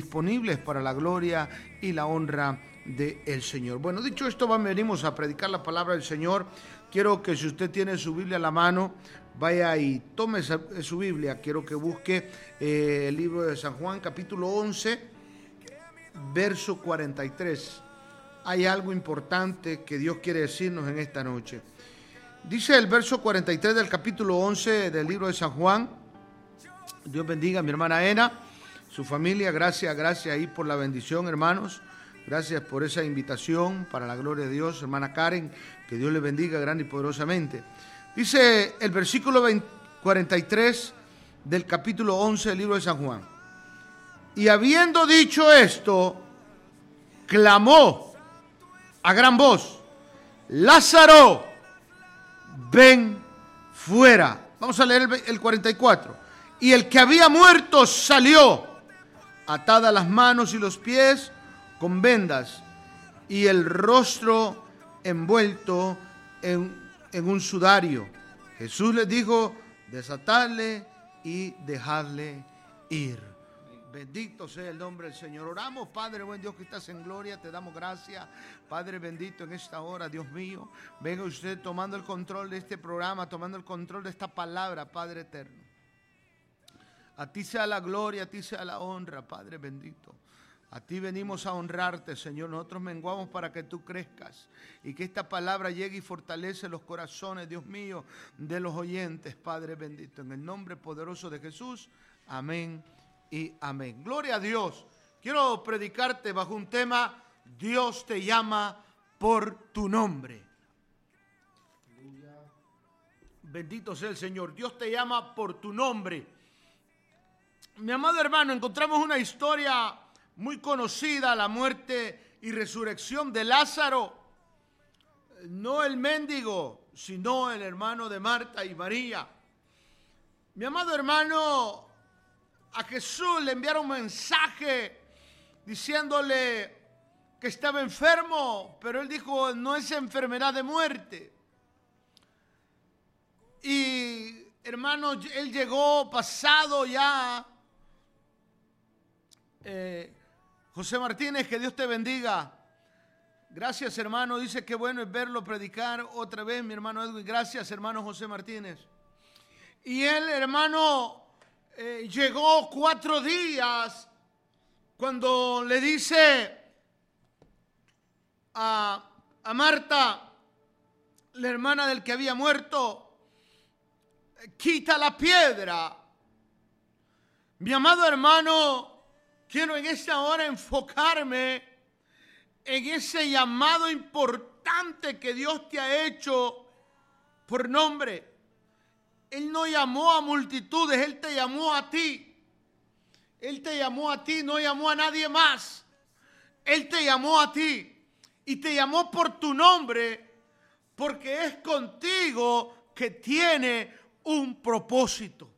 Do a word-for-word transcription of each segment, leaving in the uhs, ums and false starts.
disponibles para la gloria y la honra del Señor. Bueno, dicho esto, venimos a predicar la palabra del Señor. Quiero que si usted tiene su Biblia a la mano, vaya y tome su Biblia. Quiero que busque eh, el libro de San Juan, capítulo once, verso cuarenta y tres. Hay algo importante que Dios quiere decirnos en esta noche. Dice el verso cuarenta y tres del capítulo once del libro de San Juan. Dios bendiga a mi hermana Ena, su familia. Gracias, gracias ahí por la bendición, hermanos. Gracias por esa invitación para la gloria de Dios, hermana Karen. Que Dios le bendiga grande y poderosamente. Dice el versículo cuarenta y tres del capítulo once del libro de San Juan. Y habiendo dicho esto, clamó a gran voz: Lázaro, ven fuera. Vamos a leer el, el cuarenta y cuatro. Y el que había muerto salió, atadas las manos y los pies con vendas, y el rostro envuelto en, en un sudario. Jesús les dijo: desatadle y dejadle ir. Bendito sea el nombre del Señor. Oramos, Padre, buen Dios que estás en gloria, te damos gracias. Padre bendito, en esta hora, Dios mío, venga usted tomando el control de este programa, tomando el control de esta palabra, Padre eterno. A ti sea la gloria, a ti sea la honra, Padre bendito. A ti venimos a honrarte, Señor. Nosotros menguamos para que tú crezcas y que esta palabra llegue y fortalece los corazones, Dios mío, de los oyentes, Padre bendito. En el nombre poderoso de Jesús, amén y amén. Gloria a Dios. Quiero predicarte bajo un tema: Dios te llama por tu nombre. Bendito sea el Señor. Dios te llama por tu nombre. Mi amado hermano, encontramos una historia muy conocida, la muerte y resurrección de Lázaro. No el mendigo, sino el hermano de Marta y María. Mi amado hermano, a Jesús le enviaron un mensaje diciéndole que estaba enfermo, pero él dijo: no es enfermedad de muerte. Y hermano, él llegó pasado ya. Eh, José Martínez, que Dios te bendiga. Gracias, hermano. Dice que bueno es verlo predicar otra vez, mi hermano Edwin. Gracias, hermano José Martínez. Y él, hermano, eh, llegó cuatro días cuando le dice a, a Marta, la hermana del que había muerto: quita la piedra. Mi amado hermano, quiero en esta hora enfocarme en ese llamado importante que Dios te ha hecho por nombre. Él no llamó a multitudes, Él te llamó a ti. Él te llamó a ti, no llamó a nadie más. Él te llamó a ti y te llamó por tu nombre, porque es contigo que tiene un propósito.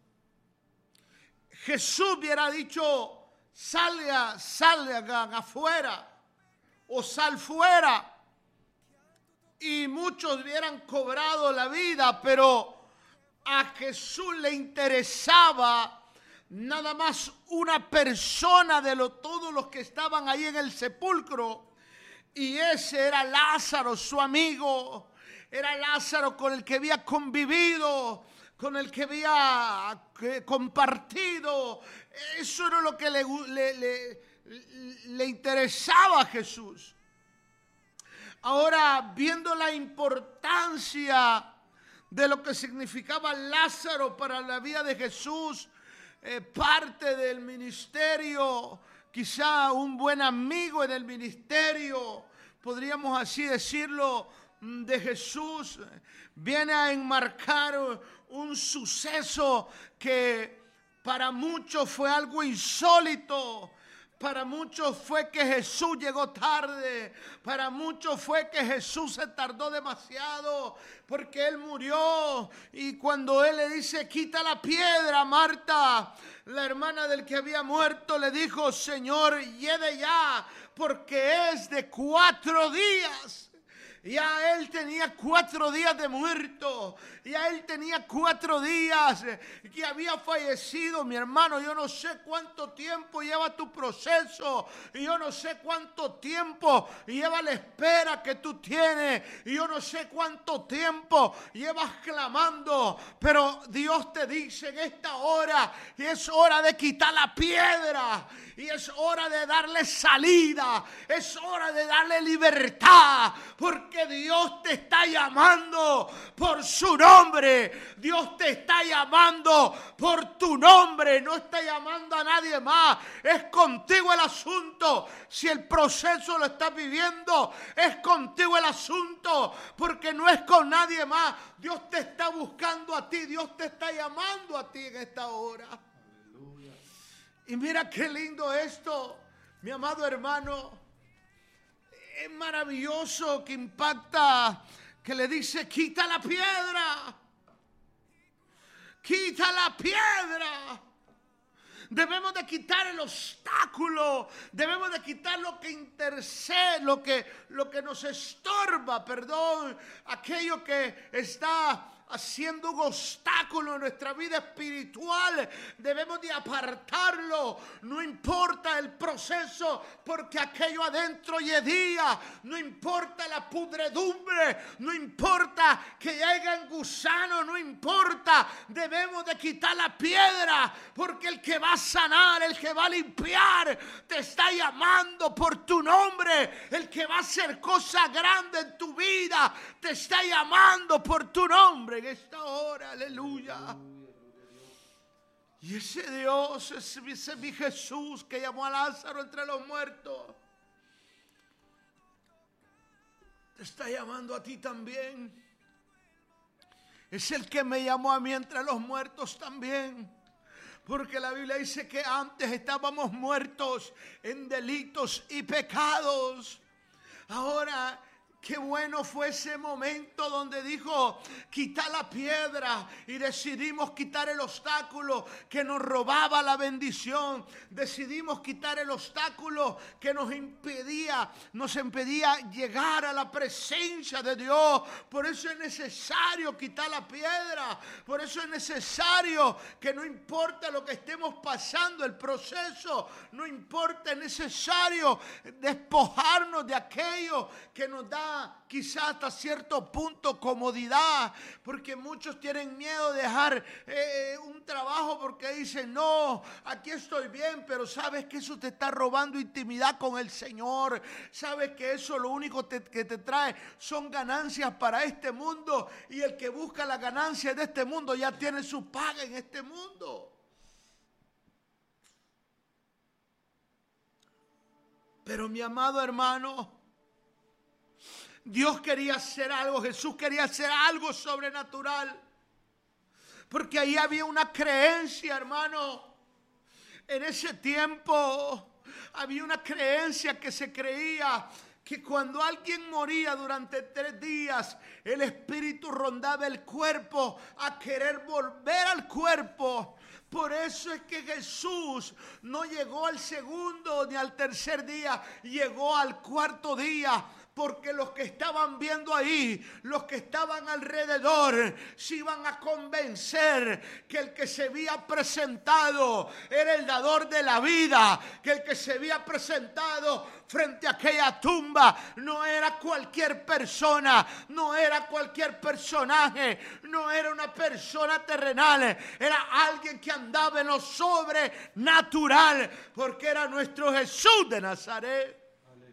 Jesús hubiera dicho: salga, salgan afuera o sal fuera, y muchos hubieran cobrado la vida, pero a Jesús le interesaba nada más una persona de lo, todos los que estaban ahí en el sepulcro, y ese era Lázaro, su amigo. Era Lázaro con el que había convivido, con el que había compartido. Eso era lo que le, le, le, le interesaba a Jesús. Ahora, viendo la importancia de lo que significaba Lázaro para la vida de Jesús, eh, parte del ministerio, quizá un buen amigo en el ministerio, podríamos así decirlo, de Jesús, viene a enmarcar un suceso que para muchos fue algo insólito. Para muchos fue que Jesús llegó tarde. Para muchos fue que Jesús se tardó demasiado, porque Él murió. Y cuando Él le dice: quita la piedra, Marta, la hermana del que había muerto, le dijo: Señor, lleve ya, porque es de cuatro días Ya él tenía cuatro días de muerto. Ya él tenía cuatro días que había fallecido. Mi hermano, yo no sé cuánto tiempo lleva tu proceso. Y yo no sé cuánto tiempo lleva la espera que tú tienes. Y yo no sé cuánto tiempo llevas clamando. Pero Dios te dice en esta hora, y es hora de quitar la piedra. Y es hora de darle salida. Es hora de darle libertad. Porque Dios te está llamando por su nombre. Dios te está llamando por tu nombre. No está llamando a nadie más. Es contigo el asunto. Si el proceso lo estás viviendo, es contigo el asunto. Porque no es con nadie más. Dios te está buscando a ti. Dios te está llamando a ti en esta hora. Y mira qué lindo esto, mi amado hermano. Es maravilloso, que impacta, que le dice: quita la piedra. Quita la piedra. Debemos de quitar el obstáculo. Debemos de quitar lo que intercede, lo que, lo que nos estorba, perdón. Aquello que está haciendo un obstáculo en nuestra vida espiritual. Debemos de apartarlo. No importa el proceso, porque aquello adentro yedía. No importa la pudredumbre. No importa que lleguen gusanos. No importa. Debemos de quitar la piedra, porque el que va a sanar, el que va a limpiar, te está llamando por tu nombre. El que va a hacer cosas grandes en tu vida, te está llamando por tu nombre. En esta hora, aleluya. Y ese Dios, ese, ese mi Jesús que llamó a Lázaro entre los muertos, te está llamando a ti también. Es el que me llamó a mí entre los muertos también. Porque la Biblia dice que antes estábamos muertos en delitos y pecados. Ahora, qué bueno fue ese momento donde dijo: quita la piedra. Y decidimos quitar el obstáculo que nos robaba la bendición. Decidimos quitar el obstáculo que nos impedía, nos impedía llegar a la presencia de Dios. Por eso es necesario quitar la piedra. Por eso es necesario que no importa lo que estemos pasando, el proceso, no importa, es necesario despojarnos de aquello que nos da quizás hasta cierto punto comodidad, porque muchos tienen miedo de dejar eh, un trabajo porque dicen: no, aquí estoy bien. Pero sabes que eso te está robando intimidad con el Señor. Sabes que eso lo único te, que te trae son ganancias para este mundo, y el que busca la ganancia de este mundo ya tiene su paga en este mundo. Pero mi amado hermano, Dios quería hacer algo, Jesús quería hacer algo sobrenatural. Porque ahí había una creencia, hermano. En ese tiempo había una creencia que se creía que cuando alguien moría durante tres días, el espíritu rondaba el cuerpo a querer volver al cuerpo. Por eso es que Jesús no llegó al segundo ni al tercer día, llegó al cuarto día. Porque los que estaban viendo ahí, los que estaban alrededor, se iban a convencer que el que se había presentado era el dador de la vida, que el que se había presentado frente a aquella tumba no era cualquier persona, no era cualquier personaje, no era una persona terrenal, era alguien que andaba en lo sobrenatural, porque era nuestro Jesús de Nazaret.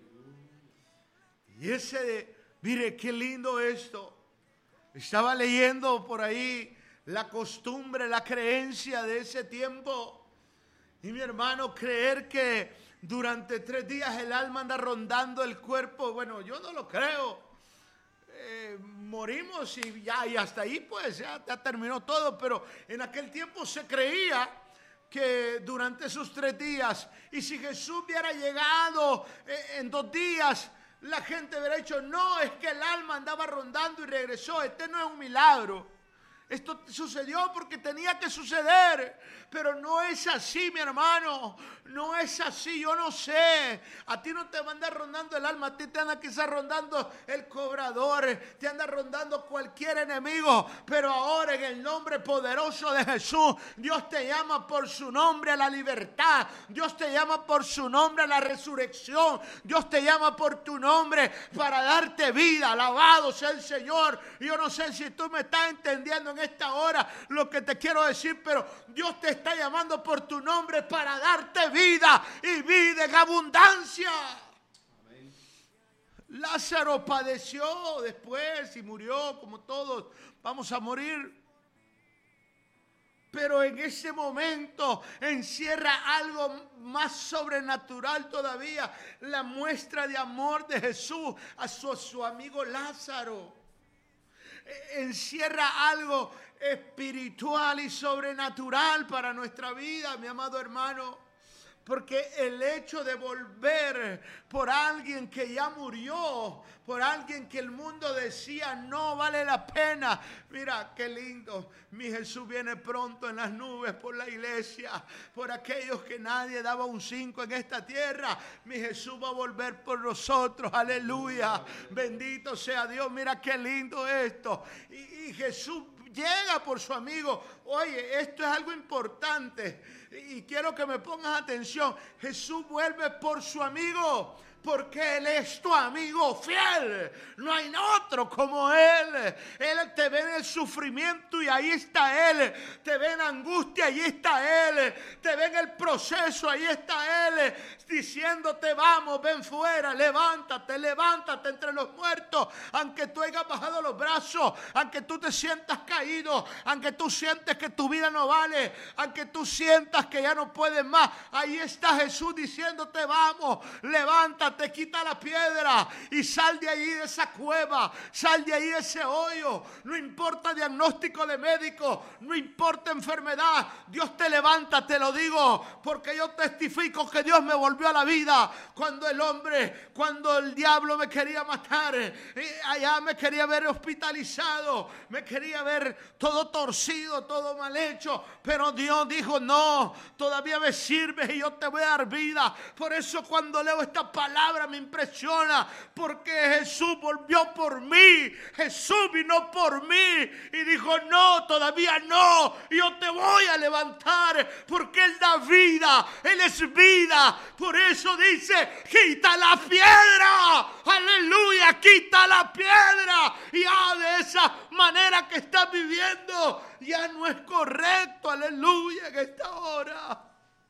Y ese, de, mire qué lindo esto. Estaba leyendo por ahí la costumbre, la creencia de ese tiempo. Y mi hermano, creer que durante tres días el alma anda rondando el cuerpo, bueno, yo no lo creo. Eh, morimos y ya, y hasta ahí pues ya, ya terminó todo. Pero en aquel tiempo se creía que durante esos tres días, y si Jesús hubiera llegado eh, en dos días, la gente hubiera dicho: no, es que el alma andaba rondando y regresó. Este no es un milagro. Esto sucedió porque tenía que suceder, pero no es así, mi hermano, no es así. Yo no sé, a ti no te va a andar rondando el alma, a ti te anda quizás rondando el cobrador, te anda rondando cualquier enemigo, pero ahora en el nombre poderoso de Jesús, Dios te llama por su nombre a la libertad, Dios te llama por su nombre a la resurrección, Dios te llama por tu nombre para darte vida. Alabado sea el Señor. Yo no sé si tú me estás entendiendo en esta hora lo que te quiero decir, pero Dios te está llamando por tu nombre para darte vida y vida en abundancia. Amén. Lázaro padeció después y murió, como todos vamos a morir. Pero en ese momento encierra algo más sobrenatural todavía, la muestra de amor de Jesús a su, a su amigo Lázaro. Encierra algo espiritual y sobrenatural para nuestra vida, mi amado hermano. Porque el hecho de volver por alguien que ya murió, por alguien que el mundo decía no vale la pena. Mira qué lindo, mi Jesús viene pronto en las nubes por la iglesia, por aquellos que nadie daba un cinco en esta tierra. Mi Jesús va a volver por nosotros, aleluya. Bendito sea Dios, mira qué lindo esto. Y, y Jesús llega por su amigo. Oye, esto es algo importante y quiero que me pongas atención. Jesús vuelve por su amigo porque Él es tu amigo fiel. No hay otro como Él. Él te ve en el sufrimiento y ahí está Él. Te ve en angustia, ahí está Él. Te ve en el proceso, ahí está Él. Diciéndote, vamos, ven fuera, levántate, levántate entre los muertos. Aunque tú hayas bajado los brazos, aunque tú te sientas caído, aunque tú sientes que tu vida no vale, aunque tú sientas que ya no puedes más, ahí está Jesús diciéndote, vamos, levántate. Te quita la piedra y sal de ahí, de esa cueva, sal de ahí, de ese hoyo. No importa diagnóstico de médico, no importa enfermedad, Dios te levanta, te lo digo, porque yo testifico que Dios me volvió a la vida cuando el hombre, cuando el diablo me quería matar, allá me quería ver hospitalizado, me quería ver todo torcido, todo mal hecho, pero Dios dijo, no, todavía me sirves y yo te voy a dar vida. Por eso cuando leo esta palabra me impresiona, porque Jesús volvió por mí, Jesús vino por mí y dijo, no, todavía no, yo te voy a levantar, porque Él da vida, Él es vida. Por eso dice, quita la piedra, aleluya, quita la piedra. Y ah, de esa manera que estás viviendo ya no es correcto, aleluya, en esta hora.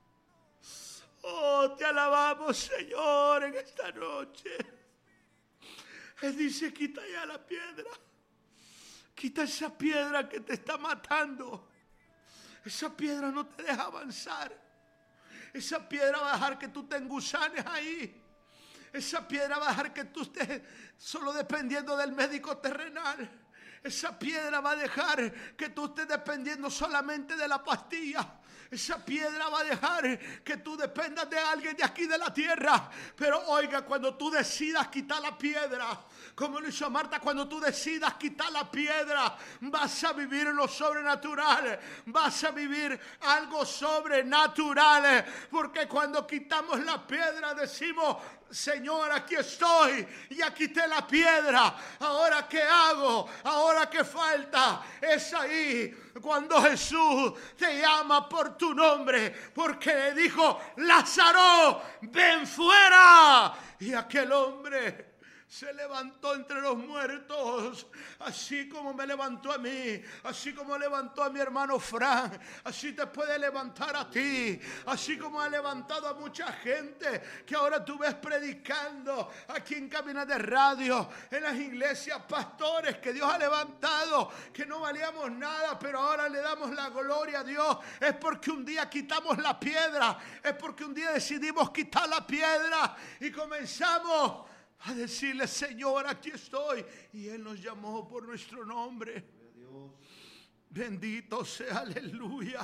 Oh, te alabamos, Señor, en esta noche. Él dice, quita ya la piedra. Quita esa piedra que te está matando. Esa piedra no te deja avanzar. Esa piedra va a dejar que tú te engusanes ahí. Esa piedra va a dejar que tú estés solo dependiendo del médico terrenal. Esa piedra va a dejar que tú estés dependiendo solamente de la pastilla. Esa piedra va a dejar que tú dependas de alguien de aquí de la tierra. Pero oiga, cuando tú decidas quitar la piedra, como lo hizo Marta, cuando tú decidas quitar la piedra, vas a vivir en lo sobrenatural. Vas a vivir algo sobrenatural. Porque cuando quitamos la piedra decimos, Señor, aquí estoy, ya quité la piedra, ahora qué hago, ahora qué falta. Es ahí cuando Jesús te llama por tu nombre, porque le dijo, Lázaro, ven fuera. Y aquel hombre se levantó entre los muertos, así como me levantó a mí, así como levantó a mi hermano Fran, así te puede levantar a ti, así como ha levantado a mucha gente que ahora tú ves predicando aquí en cabinas de radio, en las iglesias, pastores que Dios ha levantado, que no valíamos nada, pero ahora le damos la gloria a Dios. Es porque un día quitamos la piedra, es porque un día decidimos quitar la piedra y comenzamos a decirle, Señor, aquí estoy. Y Él nos llamó por nuestro nombre. Bendito sea, aleluya.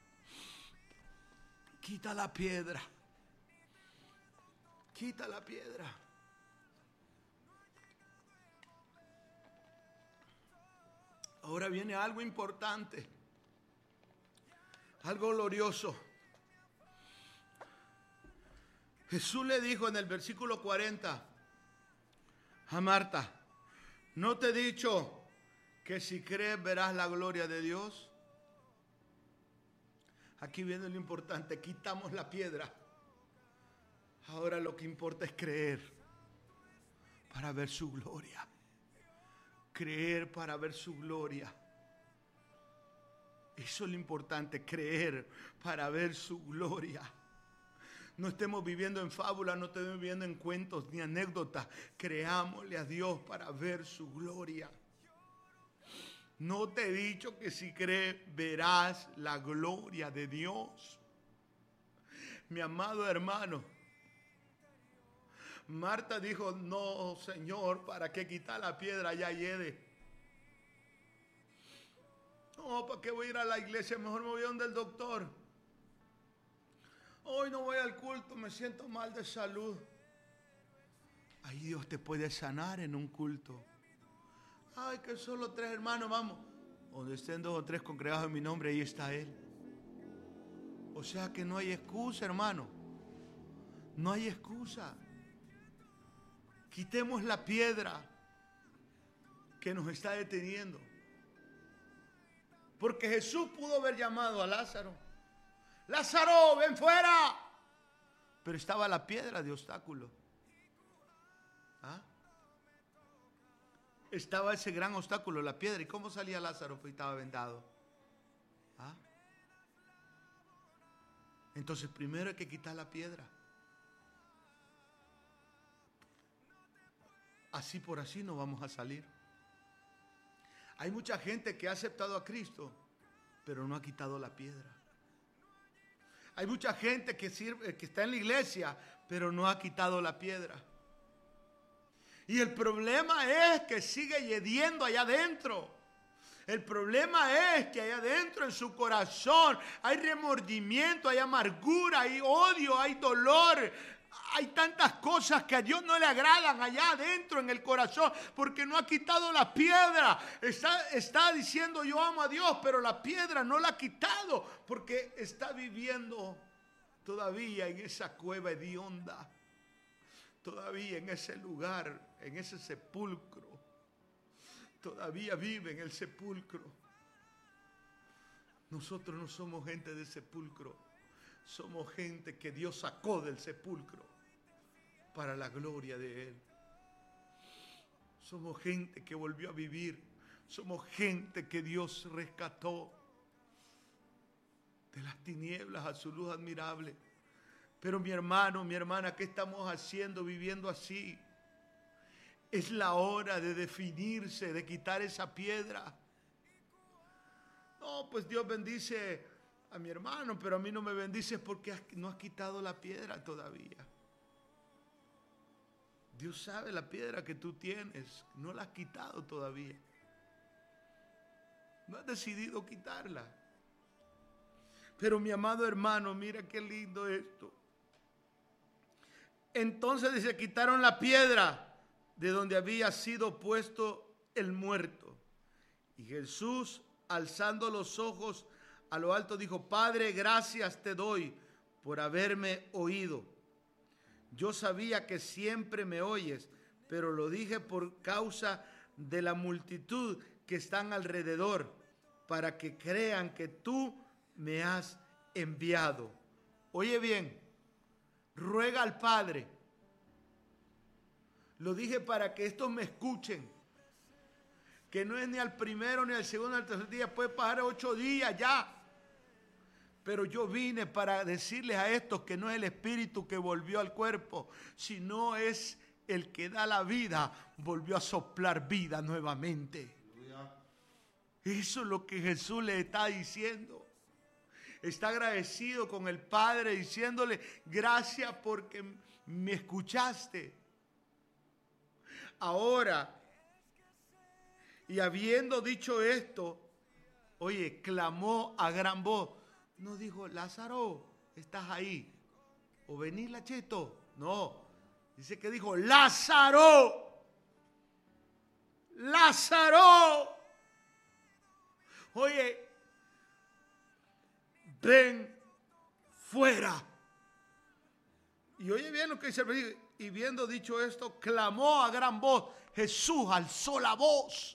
Quita la piedra. Quita la piedra. Ahora viene algo importante, algo glorioso. Jesús le dijo en el versículo cuarenta a Marta, ¿no te he dicho que si crees verás la gloria de Dios? Aquí viene lo importante, quitamos la piedra. Ahora lo que importa es creer para ver su gloria. Creer para ver su gloria. Eso es lo importante, creer para ver su gloria. No estemos viviendo en fábulas, no estemos viviendo en cuentos ni anécdotas. Creámosle a Dios para ver su gloria. No te he dicho que si crees verás la gloria de Dios. Mi amado hermano, Marta dijo, no, Señor, ¿para qué quitar la piedra? Ya hiede. No, ¿para qué voy a ir a la iglesia? Mejor me voy a donde el doctor. Hoy no voy al culto, me siento mal de salud. Ahí Dios te puede sanar en un culto. Ay, que solo tres hermanos, vamos. Donde estén dos o tres congregados en mi nombre, ahí está Él. O sea que no hay excusa, hermano. No hay excusa. Quitemos la piedra que nos está deteniendo. Porque Jesús pudo haber llamado a Lázaro. Lázaro, ven fuera. Pero estaba la piedra de obstáculo. ¿Ah? Estaba ese gran obstáculo, la piedra. ¿Y cómo salía Lázaro? Pues estaba vendado. ¿Ah? Entonces primero hay que quitar la piedra. Así por así no vamos a salir. Hay mucha gente que ha aceptado a Cristo, pero no ha quitado la piedra. Hay mucha gente que sirve, que está en la iglesia, pero no ha quitado la piedra. Y el problema es que sigue hiediendo allá adentro. El problema es que allá adentro en su corazón hay remordimiento, hay amargura, hay odio, hay dolor. Hay tantas cosas que a Dios no le agradan allá adentro en el corazón porque no ha quitado la piedra. Está, está diciendo yo amo a Dios, pero la piedra no la ha quitado porque está viviendo todavía en esa cueva hedionda. Todavía en ese lugar, en ese sepulcro. Todavía vive en el sepulcro. Nosotros no somos gente de sepulcro. Somos gente que Dios sacó del sepulcro para la gloria de Él. Somos gente que volvió a vivir. Somos gente que Dios rescató de las tinieblas a su luz admirable. Pero mi hermano, mi hermana, ¿qué estamos haciendo viviendo así? Es la hora de definirse, de quitar esa piedra. No, pues Dios bendice a mi hermano, pero a mí no me bendices porque no has quitado la piedra todavía. Dios sabe la piedra que tú tienes, no la has quitado todavía. No has decidido quitarla. Pero mi amado hermano, mira qué lindo esto. Entonces dice, quitaron la piedra de donde había sido puesto el muerto. Y Jesús, alzando los ojos a lo alto, dijo, Padre, gracias te doy por haberme oído. Yo sabía que siempre me oyes, pero lo dije por causa de la multitud que están alrededor, para que crean que tú me has enviado. Oye bien, ruega al Padre. Lo dije para que estos me escuchen. Que no es ni al primero, ni al segundo, ni al tercer día. Puede pasar ocho días ya. Pero yo vine para decirles a estos que no es el espíritu que volvió al cuerpo, sino es el que da la vida, volvió a soplar vida nuevamente. Eso es lo que Jesús le está diciendo. Está agradecido con el Padre diciéndole, gracias porque me escuchaste. Ahora, y habiendo dicho esto, oye, clamó a gran voz. No dijo, Lázaro, estás ahí. O vení, Lacheto. No, dice que dijo, Lázaro. Lázaro. Oye, ven fuera. Y oye bien lo que dice el versículo. Y viendo dicho esto, clamó a gran voz. Jesús alzó la voz,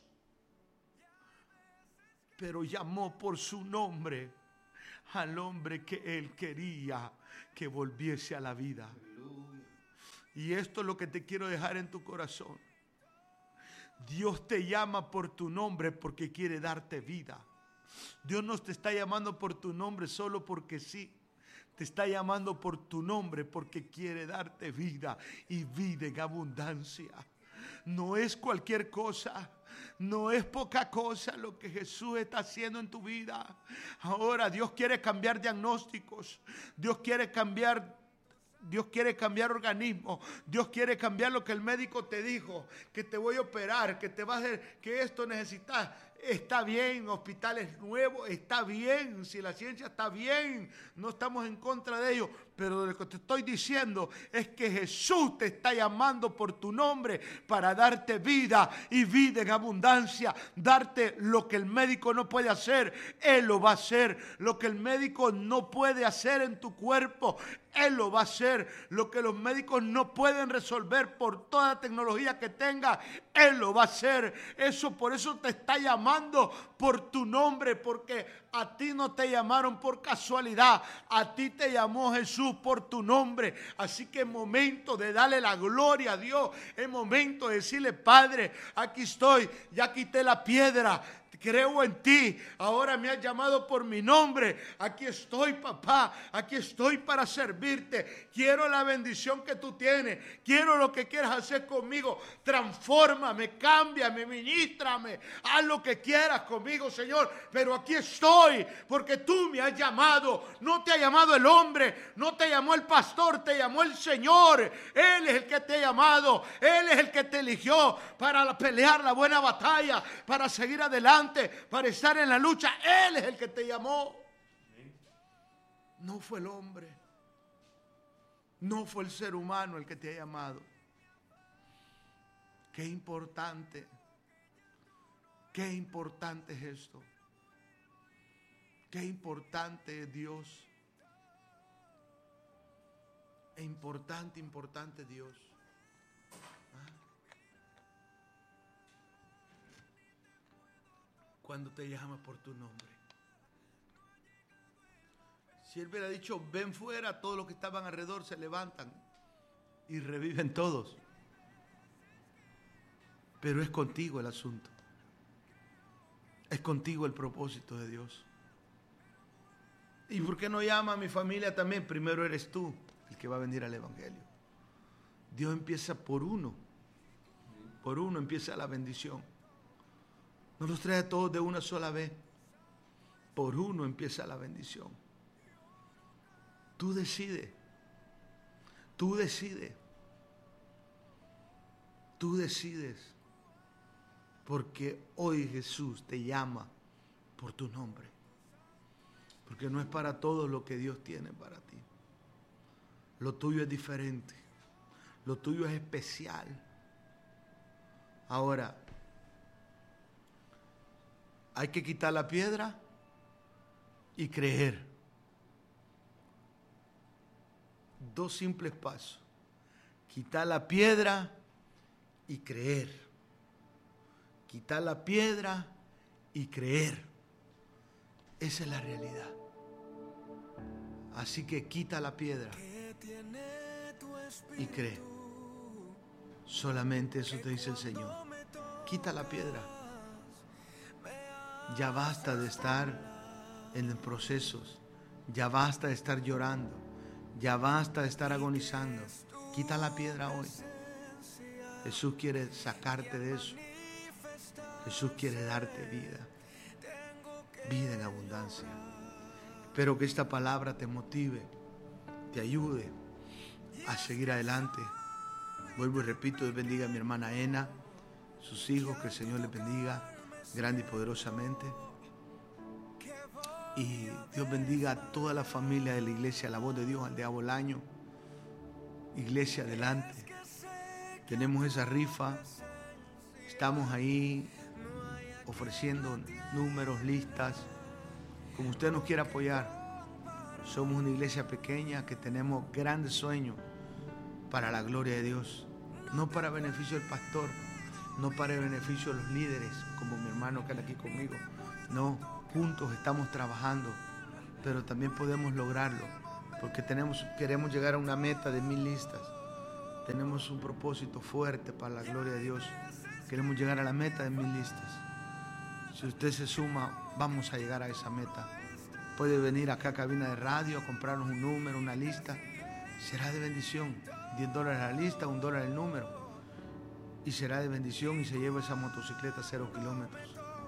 pero llamó por su nombre al hombre que él quería que volviese a la vida. Y esto es lo que te quiero dejar en tu corazón. Dios te llama por tu nombre porque quiere darte vida. Dios no te está llamando por tu nombre solo porque sí. Te está llamando por tu nombre porque quiere darte vida y vida en abundancia. No es cualquier cosa. No es poca cosa lo que Jesús está haciendo en tu vida. Ahora Dios quiere cambiar diagnósticos. Dios quiere cambiar Dios quiere cambiar organismo. Dios quiere cambiar lo que el médico te dijo, que te voy a operar, que te va a hacer, que esto necesitas. Está bien, hospitales nuevos, está bien, si la ciencia está bien, no estamos en contra de ello, pero lo que te estoy diciendo es que Jesús te está llamando por tu nombre para darte vida y vida en abundancia, darte lo que el médico no puede hacer, Él lo va a hacer, lo que el médico no puede hacer en tu cuerpo, Él lo va a hacer, lo que los médicos no pueden resolver por toda la tecnología que tenga, Él lo va a hacer. Eso, por eso te está llamando por tu nombre, porque a ti no te llamaron por casualidad, a ti te llamó Jesús por tu nombre. Así que es momento de darle la gloria a Dios, es momento de decirle: Padre, aquí estoy, ya quité la piedra, creo en ti, ahora me has llamado por mi nombre, aquí estoy, papá, aquí estoy para servirte, quiero la bendición que tú tienes, quiero lo que quieras hacer conmigo, transfórmame, cámbiame, ministrame, haz lo que quieras conmigo, Señor, pero aquí estoy, porque tú me has llamado, no te ha llamado el hombre, no te llamó el pastor, te llamó el Señor, Él es el que te ha llamado, Él es el que te eligió para pelear la buena batalla, para seguir adelante, para estar en la lucha. Él es el que te llamó. No fue el hombre. No fue el ser humano el que te ha llamado. Qué importante. Qué importante es esto. Qué importante es Dios. E importante, importante Dios. Cuando te llama por tu nombre. Si Él hubiera dicho: ven fuera, todos los que estaban alrededor se levantan y reviven todos. Pero es contigo el asunto. Es contigo el propósito de Dios. ¿Y por qué no llama a mi familia también? Primero eres tú el que va a venir al Evangelio. Dios empieza por uno. Por uno empieza la bendición. No los trae a todos de una sola vez. Por uno empieza la bendición. Tú decides. Tú decides. Tú decides. Porque hoy Jesús te llama por tu nombre. Porque no es para todos lo que Dios tiene para ti. Lo tuyo es diferente. Lo tuyo es especial. Ahora, hay que quitar la piedra y creer. Dos simples pasos. Quitar la piedra y creer. Quitar la piedra y creer. Esa es la realidad. Así que quita la piedra y cree. Solamente eso te dice el Señor. Quita la piedra. Ya basta de estar en procesos. Ya basta de estar llorando. Ya basta de estar agonizando. Quita la piedra hoy. Jesús quiere sacarte de eso. Jesús quiere darte vida. Vida en abundancia. Espero que esta palabra te motive, te ayude a seguir adelante. Vuelvo y repito, Dios bendiga a mi hermana Ena, sus hijos, que el Señor les bendiga grande y poderosamente. Y Dios bendiga a toda la familia de la iglesia La Voz de Dios, Aldea Bolaño. Iglesia, adelante. Tenemos esa rifa. Estamos ahí ofreciendo números, listas, como usted nos quiera apoyar. Somos una iglesia pequeña que tenemos grandes sueños para la gloria de Dios, no para beneficio del pastor, no para el beneficio de los líderes, como mi hermano que anda aquí conmigo. No, juntos estamos trabajando, pero también podemos lograrlo, porque tenemos, queremos llegar a una meta de mil listas. Tenemos un propósito fuerte para la gloria de Dios. Queremos llegar a la meta de mil listas. Si usted se suma, vamos a llegar a esa meta. Puede venir acá a cabina de radio a comprarnos un número, una lista. Será de bendición. diez dólares la lista, un dólar el número. Y será de bendición y se lleva esa motocicleta a cero kilómetros.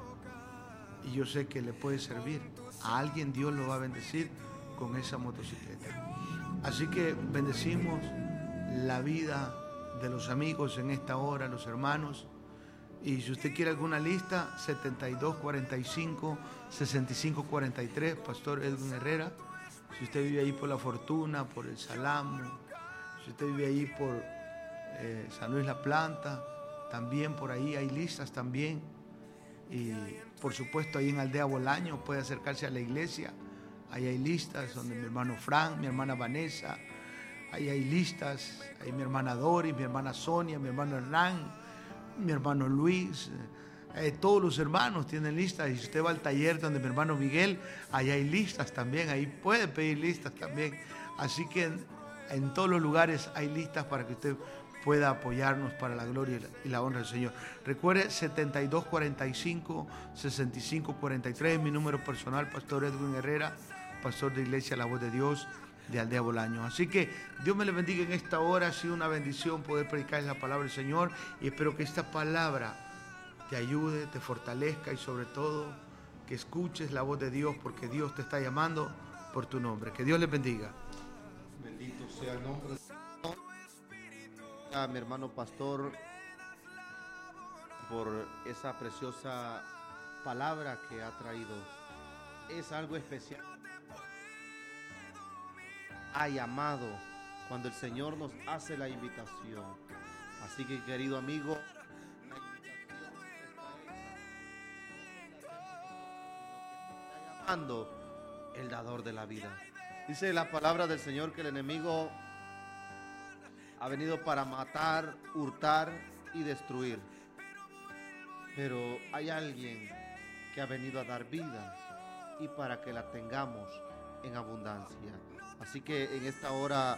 Y yo sé que le puede servir. A alguien Dios lo va a bendecir con esa motocicleta. Así que bendecimos la vida de los amigos en esta hora, los hermanos. Y si usted quiere alguna lista, setenta y dos cuarenta y cinco, sesenta y cinco cuarenta y tres, Pastor Edwin Herrera. Si usted vive ahí por La Fortuna, por El Salamo, si usted vive ahí por eh, San Luis La Planta, también por ahí hay listas también. Y por supuesto ahí en Aldea Bolaño puede acercarse a la iglesia. Ahí hay listas donde mi hermano Frank, mi hermana Vanessa, ahí hay listas, ahí mi hermana Doris, mi hermana Sonia, mi hermano Hernán, mi hermano Luis, eh, todos los hermanos tienen listas. Y si usted va al taller donde mi hermano Miguel, ahí hay listas también, ahí puede pedir listas también. Así que en, en todos los lugares hay listas para que usted pueda apoyarnos para la gloria y la, y la honra del Señor. Recuerde, setenta y dos cuarenta y cinco, sesenta y cinco cuarenta y tres, mi número personal, Pastor Edwin Herrera, pastor de Iglesia La Voz de Dios de Aldea Bolaño. Así que Dios me le bendiga en esta hora. Ha sido una bendición poder predicar la palabra del Señor y espero que esta palabra te ayude, te fortalezca y sobre todo que escuches la voz de Dios, porque Dios te está llamando por tu nombre. Que Dios les bendiga. Bendito sea el nombre de Dios. A mi hermano pastor por esa preciosa palabra que ha traído. Es algo especial. Ha llamado cuando el Señor nos hace la invitación. Así que, querido amigo, la invitación está llamando el dador de la vida. Dice la palabra del Señor que el enemigo ha venido para matar, hurtar y destruir. Pero hay alguien que ha venido a dar vida y para que la tengamos en abundancia. Así que en esta hora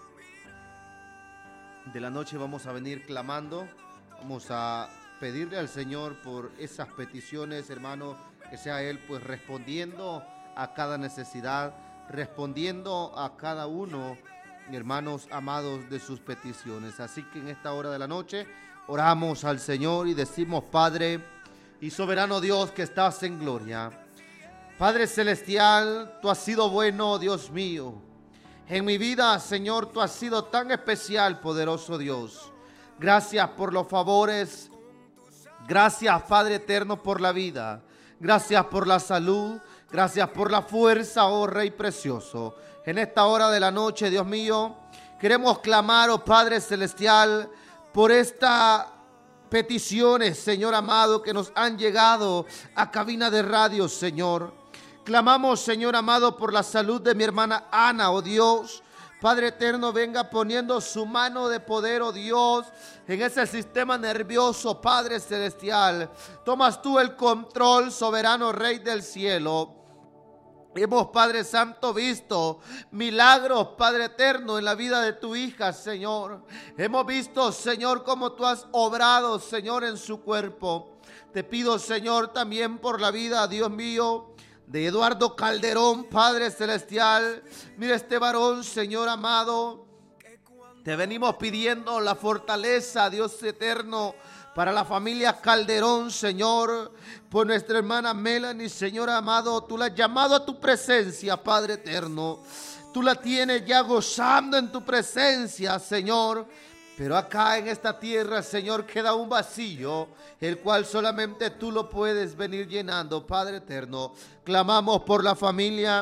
de la noche vamos a venir clamando, vamos a pedirle al Señor por esas peticiones, hermano, que sea Él pues respondiendo a cada necesidad, respondiendo a cada uno, hermanos amados, de sus peticiones. Así que en esta hora de la noche oramos al Señor y decimos: Padre y soberano Dios que estás en gloria, Padre celestial, tú has sido bueno, Dios mío. En mi vida, Señor, tú has sido tan especial, poderoso Dios. Gracias por los favores. Gracias, Padre eterno, por la vida. Gracias por la salud. Gracias por la fuerza, oh Rey precioso. En esta hora de la noche, Dios mío, queremos clamar, oh Padre celestial, por estas peticiones, Señor amado, que nos han llegado a cabina de radio, Señor. Clamamos, Señor amado, por la salud de mi hermana Ana, oh Dios. Padre eterno, venga poniendo su mano de poder, oh Dios, en ese sistema nervioso, Padre celestial. Tomas tú el control, soberano Rey del cielo. Hemos, Padre Santo, visto milagros, Padre eterno, en la vida de tu hija, Señor. Hemos visto, Señor, cómo tú has obrado, Señor, en su cuerpo. Te pido, Señor, también por la vida, Dios mío, de Eduardo Calderón, Padre celestial. Mira este varón, Señor amado. Te venimos pidiendo la fortaleza, Dios eterno, para la familia Calderón, Señor, por nuestra hermana Melanie, Señor amado. Tú la has llamado a tu presencia, Padre eterno. Tú la tienes ya gozando en tu presencia, Señor. Pero acá en esta tierra, Señor, queda un vacío, el cual solamente tú lo puedes venir llenando, Padre eterno. Clamamos por la familia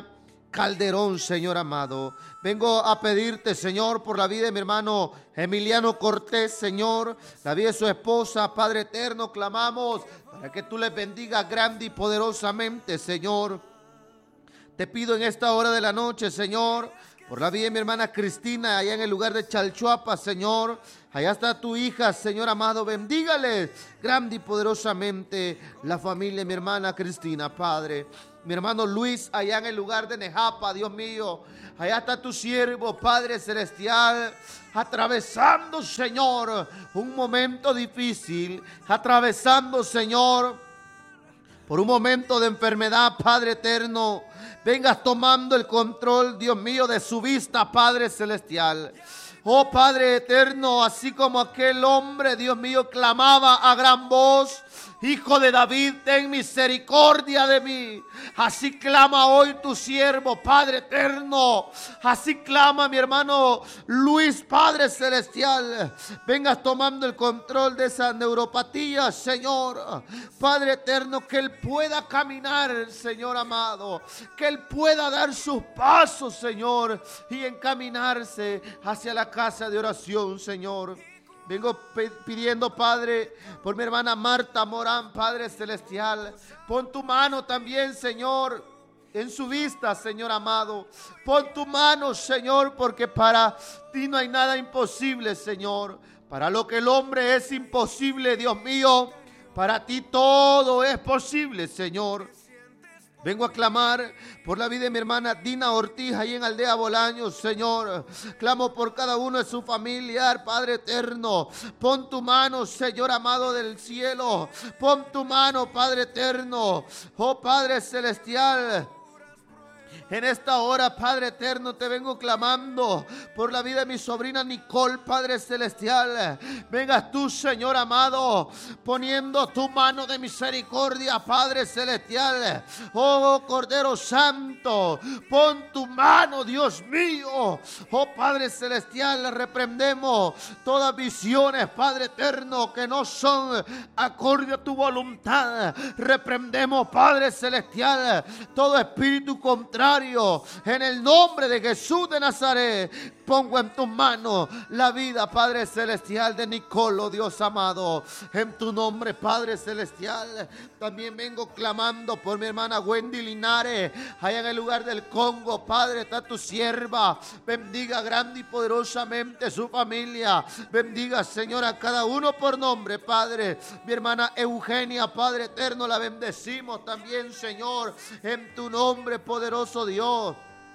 Calderón, Señor amado. Vengo a pedirte, Señor, por la vida de mi hermano Emiliano Cortés, Señor, la vida de su esposa, Padre eterno, clamamos para que tú les bendigas grande y poderosamente, Señor. Te pido en esta hora de la noche, Señor, por la vida de mi hermana Cristina, allá en el lugar de Chalchuapa, Señor. Allá está tu hija, Señor amado, bendígale grande y poderosamente la familia de mi hermana Cristina, Padre. Mi hermano Luis, allá en el lugar de Nejapa, Dios mío. Allá está tu siervo, Padre celestial, atravesando, Señor, un momento difícil. Atravesando, Señor, por un momento de enfermedad, Padre eterno. Vengas tomando el control, Dios mío, de su vista, Padre celestial. Oh Padre eterno, así como aquel hombre, Dios mío, clamaba a gran voz: Hijo de David, ten misericordia de mí. Así clama hoy tu siervo, Padre eterno. Así clama mi hermano Luis, Padre celestial. Vengas tomando el control de esa neuropatía, Señor. Padre eterno, que él pueda caminar, Señor amado. Que él pueda dar sus pasos, Señor, y encaminarse hacia la casa de oración, Señor. Vengo pidiendo, Padre, por mi hermana Marta Morán, Padre celestial. Pon tu mano también, Señor, en su vista, Señor amado. Pon tu mano, Señor, porque para ti no hay nada imposible, Señor. Para lo que el hombre es imposible, Dios mío, para ti todo es posible, Señor. Vengo a clamar por la vida de mi hermana Dina Ortiz, ahí en Aldea Bolaños, Señor. Clamo por cada uno de su familiar, Padre eterno. Pon tu mano, Señor amado del cielo. Pon tu mano, Padre eterno. Oh Padre celestial. En esta hora, Padre eterno, te vengo clamando por la vida de mi sobrina Nicole, Padre celestial. Vengas tú, Señor amado, poniendo tu mano de misericordia, Padre celestial. Oh Cordero Santo, pon tu mano, Dios mío. Oh Padre celestial, reprendemos todas visiones, Padre eterno, que no son acorde a tu voluntad. Reprendemos, Padre celestial, todo espíritu contrario. En el nombre de Jesús de Nazaret, pongo en tus manos la vida, Padre celestial, de Nicolo, Dios amado. En tu nombre, Padre celestial, también vengo clamando por mi hermana Wendy Linares, allá en el lugar del Congo. Padre, está tu sierva. Bendiga grande y poderosamente su familia. Bendiga, Señor, a cada uno por nombre, Padre. Mi hermana Eugenia, Padre eterno, la bendecimos también, Señor, en tu nombre, poderoso Dios.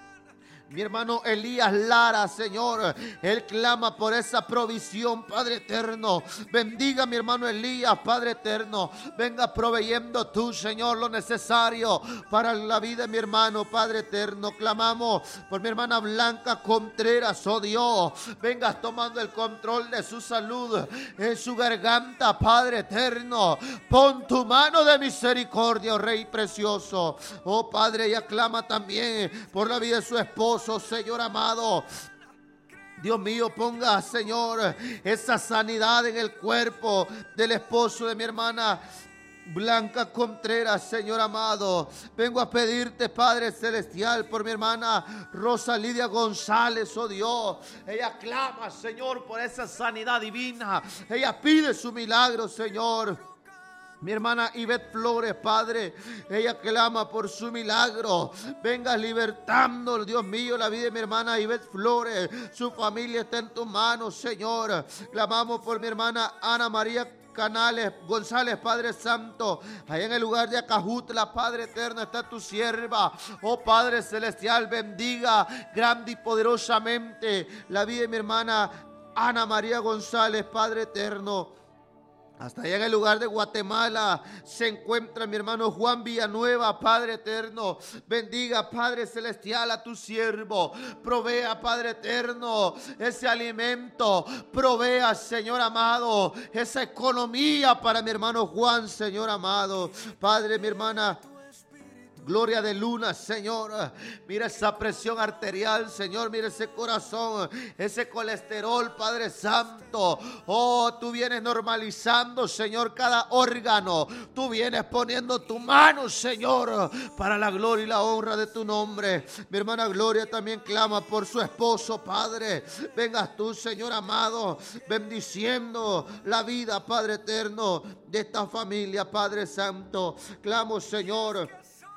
Mi hermano Elías Lara, Señor, él clama por esa provisión, Padre eterno. Bendiga a mi hermano Elías, Padre eterno. Venga proveyendo tú, Señor, lo necesario para la vida de mi hermano, Padre eterno. Clamamos por mi hermana Blanca Contreras, oh Dios. Vengas tomando el control de su salud, en su garganta, Padre eterno. Pon tu mano de misericordia, oh Rey precioso. Oh Padre, ella clama también por la vida de su esposo, Señor amado. Dios mío, ponga, Señor, esa sanidad en el cuerpo del esposo de mi hermana Blanca Contreras, Señor amado. Vengo a pedirte, Padre celestial, por mi hermana Rosa Lidia González, oh Dios. Ella clama, Señor, por esa sanidad divina. Ella pide su milagro, Señor. Mi hermana Ivette Flores, Padre, ella clama por su milagro. Venga libertando, Dios mío, la vida de mi hermana Ivette Flores. Su familia está en tus manos, Señor. Clamamos por mi hermana Ana María Canales González, Padre Santo, allá en el lugar de Acajutla, Padre eterno, está tu sierva. Oh Padre celestial, bendiga grande y poderosamente la vida de mi hermana Ana María González, Padre eterno. Hasta allá en el lugar de Guatemala se encuentra mi hermano Juan Villanueva, Padre eterno. Bendiga, Padre celestial, a tu siervo. Provea, Padre eterno, ese alimento. Provea, Señor amado, esa economía para mi hermano Juan, Señor amado. Padre, mi hermana Gloria de Luna, Señor. Mira esa presión arterial, Señor. Mira ese corazón, ese colesterol, Padre Santo. Oh, tú vienes normalizando, Señor, cada órgano. Tú vienes poniendo tu mano, Señor, para la gloria y la honra de tu nombre. Mi hermana Gloria también clama por su esposo, Padre. Vengas tú, Señor amado, bendiciendo la vida, Padre eterno, de esta familia, Padre Santo. Clamo, Señor,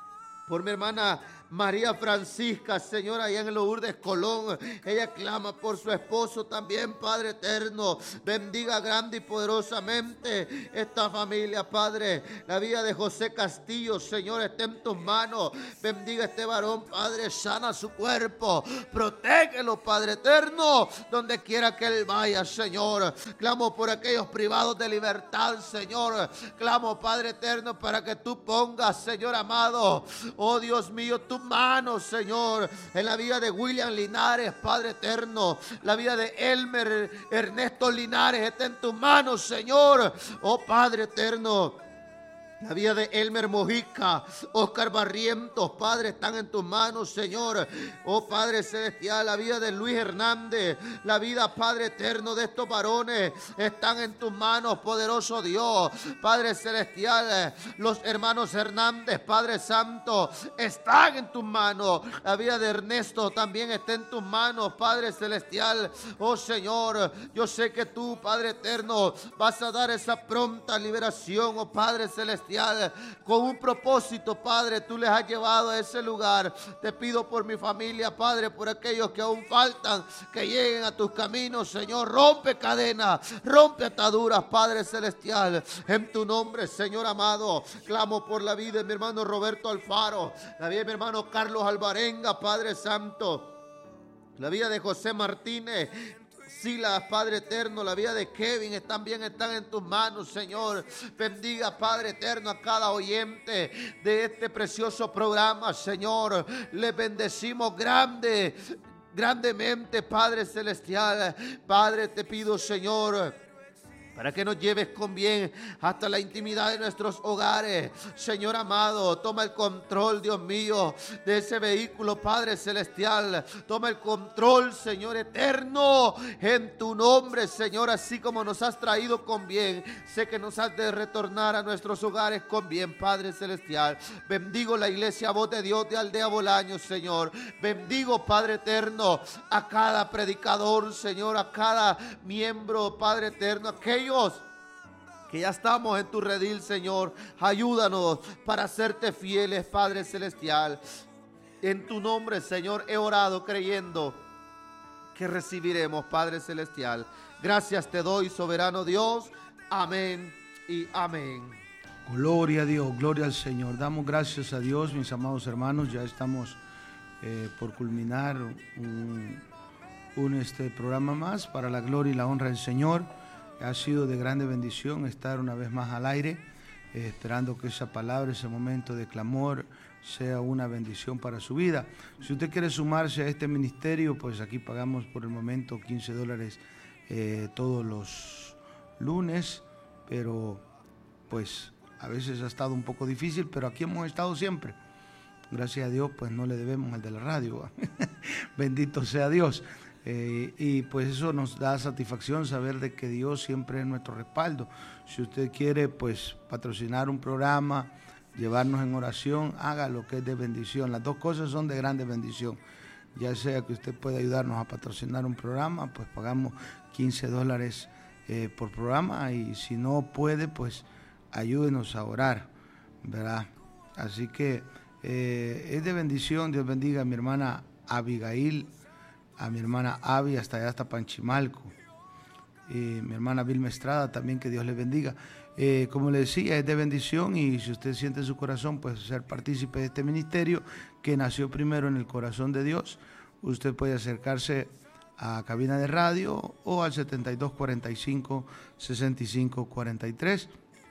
por mi hermana María Francisca, Señor, allá en Lourdes, Colón. Ella clama por su esposo también, Padre eterno. Bendiga grande y poderosamente esta familia, Padre. La vida de José Castillo, Señor, está en tus manos. Bendiga este varón, Padre. Sana su cuerpo. Protégelo, Padre eterno, donde quiera que él vaya, Señor. Clamo por aquellos privados de libertad, Señor. Clamo, Padre eterno, para que tú pongas, Señor amado, oh Dios mío, tú manos, Señor, en la vida de William Linares, Padre eterno. La vida de Elmer Ernesto Linares está en tus manos, Señor. Oh Padre eterno, la vida de Elmer Mojica, Oscar Barrientos, Padre, están en tus manos, Señor. Oh Padre celestial, la vida de Luis Hernández, la vida, Padre eterno, de estos varones están en tus manos, poderoso Dios. Padre celestial, los hermanos Hernández, Padre santo, están en tus manos. La vida de Ernesto también está en tus manos, Padre celestial. Oh Señor, yo sé que tú, Padre eterno, vas a dar esa pronta liberación, oh Padre celestial. Con un propósito, Padre, tú les has llevado a ese lugar. Te pido por mi familia, Padre, por aquellos que aún faltan, que lleguen a tus caminos, Señor. Rompe cadenas, rompe ataduras, Padre celestial. En tu nombre, Señor amado, clamo por la vida de mi hermano Roberto Alfaro, la vida de mi hermano Carlos Alvarenga, Padre santo, la vida de José Martínez Silas, Padre eterno, la vida de Kevin también están en tus manos, Señor. Bendiga, Padre eterno, a cada oyente de este precioso programa, Señor. Les bendecimos grande, grandemente, Padre celestial. Padre, te pido, Señor, para que nos lleves con bien hasta la intimidad de nuestros hogares. Señor amado, toma el control, Dios mío, de ese vehículo, Padre celestial. Toma el control, Señor eterno, en tu nombre, Señor, así como nos has traído con bien. Sé que nos has de retornar a nuestros hogares con bien, Padre celestial. Bendigo la iglesia Voz de Dios de Aldea Bolaños, Señor. Bendigo, Padre eterno, a cada predicador, Señor, a cada miembro, Padre eterno, aquellos que ya estamos en tu redil, Señor. Ayúdanos para serte fieles, Padre celestial. En tu nombre, Señor, he orado creyendo que recibiremos, Padre celestial. Gracias te doy, soberano Dios. Amén y amén. Gloria a Dios, gloria al Señor. Damos gracias a Dios, mis amados hermanos. Ya estamos eh, por culminar un, un este programa más para la gloria y la honra del Señor. Ha sido de grande bendición estar una vez más al aire, eh, esperando que esa palabra, ese momento de clamor, sea una bendición para su vida. Si usted quiere sumarse a este ministerio, pues aquí pagamos por el momento quince dólares eh, todos los lunes, pero pues a veces ha estado un poco difícil, pero aquí hemos estado siempre. Gracias a Dios, pues no le debemos al de la radio. Bendito sea Dios. Eh, y pues eso nos da satisfacción saber de que Dios siempre es nuestro respaldo. Si usted quiere pues patrocinar un programa, llevarnos en oración, haga lo que es de bendición. Las dos cosas son de grande bendición. Ya sea que usted pueda ayudarnos a patrocinar un programa, pues pagamos quince dólares eh, por programa, y si no puede, pues ayúdenos a orar, ¿verdad? Así que eh, es de bendición. Dios bendiga a mi hermana Abigail, a mi hermana Avi, hasta allá, hasta Panchimalco, y mi hermana Vilma Estrada también, que Dios les bendiga. Eh, como le decía, es de bendición, y si usted siente en su corazón, pues ser partícipe de este ministerio que nació primero en el corazón de Dios, usted puede acercarse a cabina de radio o al setenta y dos cuarenta y cinco, sesenta y cinco cuarenta y tres.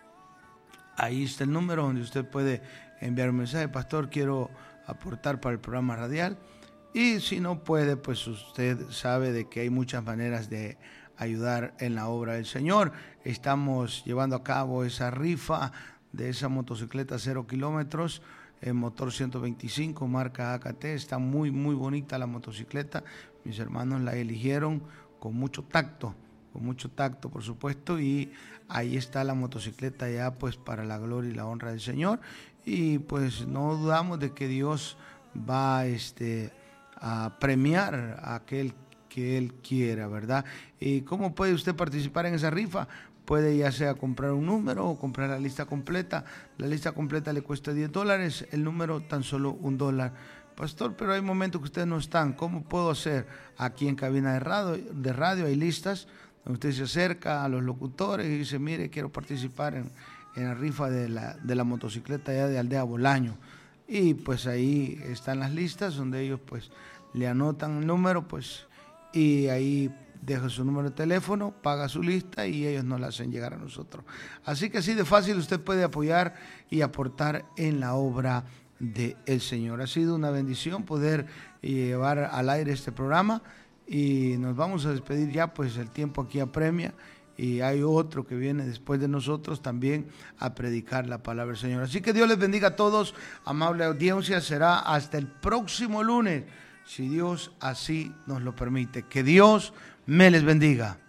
Ahí está el número donde usted puede enviar un mensaje: pastor, quiero aportar para el programa radial. Y si no puede, pues usted sabe de que hay muchas maneras de ayudar en la obra del Señor. Estamos llevando a cabo esa rifa de esa motocicleta cero kilómetros eh, motor ciento veinticinco, marca A K T. Está muy, muy bonita la motocicleta. Mis hermanos la eligieron con mucho tacto, con mucho tacto, por supuesto, y ahí está la motocicleta ya pues para la gloria y la honra del Señor. Y pues no dudamos de que Dios va este, a premiar a aquel que Él quiera, ¿verdad? ¿Y cómo puede usted participar en esa rifa? Puede ya sea comprar un número o comprar la lista completa. La lista completa le cuesta diez dólares, el número tan solo un dólar. Pastor, pero hay momentos que ustedes no están. ¿Cómo puedo hacer? Aquí en cabina de radio, de radio hay listas donde usted se acerca a los locutores y dice, mire, quiero participar en, en la rifa de la, de la motocicleta allá de Aldea Bolaño. Y pues ahí están las listas donde ellos pues le anotan el número, pues, y ahí deja su número de teléfono, paga su lista y ellos nos la hacen llegar a nosotros. Así que así de fácil usted puede apoyar y aportar en la obra del Señor. Ha sido una bendición poder llevar al aire este programa y nos vamos a despedir ya, pues el tiempo aquí apremia y hay otro que viene después de nosotros también a predicar la palabra del Señor. Así que Dios les bendiga a todos, amable audiencia. Será hasta el próximo lunes, si Dios así nos lo permite. Que Dios me les bendiga.